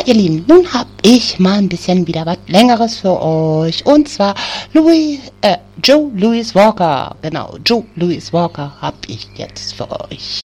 ihr Lieben, nun hab ich mal ein bisschen wieder was Längeres für euch. Und zwar Joe Louis Walker. Genau, Joe Louis Walker hab ich jetzt für euch.